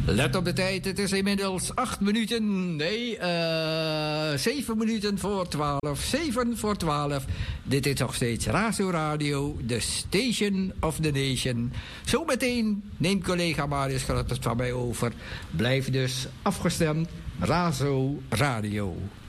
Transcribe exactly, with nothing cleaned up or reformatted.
Let op de tijd, het is inmiddels acht minuten, nee, uh, zeven minuten voor twaalf, zeven voor twaalf. Dit is nog steeds Razo Radio, the station of the nation. Zometeen neemt collega Marius Groot het van mij over. Blijf dus afgestemd, Razo Radio.